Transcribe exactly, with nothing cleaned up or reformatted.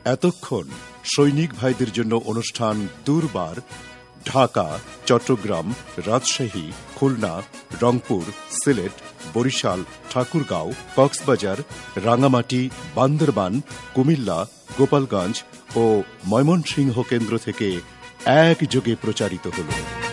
এতক্ষণ সৈনিক ভাইদের জন্য অনুষ্ঠান দুর্বার ঢাকা, চট্টগ্রাম, রাজশাহী, খুলনা, রংপুর, সিলেট, বরিশাল, ঠাকুরগাঁও, কক্সবাজার, রাঙামাটি, বান্দরবান, কুমিল্লা, গোপালগঞ্জ ও ময়মনসিংহ কেন্দ্র থেকে একযোগে প্রচারিত হল।